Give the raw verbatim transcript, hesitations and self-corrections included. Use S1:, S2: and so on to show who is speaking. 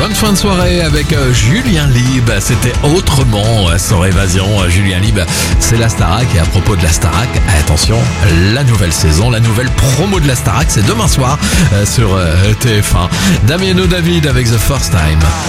S1: bonne fin de soirée avec euh, Julien Lieb. C'était autrement euh, son évasion. Euh, Julien Lieb, c'est la Starac. Et à propos de la Starac, attention, la nouvelle saison, la nouvelle promo de la Starac, c'est demain soir euh, sur euh, T F un. Damiano David avec The First Time.